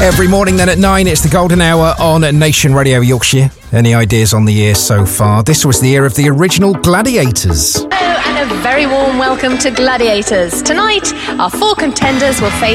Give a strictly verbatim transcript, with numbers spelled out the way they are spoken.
Every morning then at nine, it's the golden hour on Nation Radio Yorkshire. Any ideas on the year so far? This was the year of the original Gladiators. Hello and a very warm welcome to Gladiators. Tonight, our four contenders will face